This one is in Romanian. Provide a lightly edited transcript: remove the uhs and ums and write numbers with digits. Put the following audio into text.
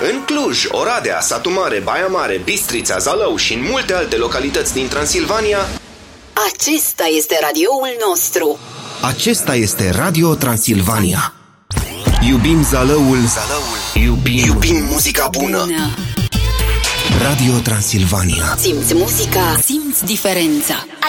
În Cluj, Oradea, Satu Mare, Baia Mare, Bistrița, Zalău și în multe alte localități din Transilvania. Acesta este radioul nostru. Acesta este Radio Transilvania. Iubim Zalăul. Iubim muzica bună. Radio Transilvania. Simți muzica, simți diferența.